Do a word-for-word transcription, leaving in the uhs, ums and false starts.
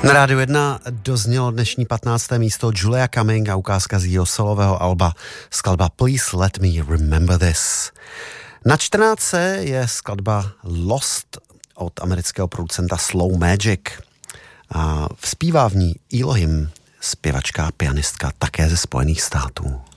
Na Rádiu jedna doznělo dnešní patnácté místo Julia Cumming a ukázka z jejího solového alba skladba Please Let Me Remember This. Na čtrnáctce je skladba Lost od amerického producenta Slow Magic. A vzpívá v ní Elohim, zpěvačka a pianistka také ze Spojených států.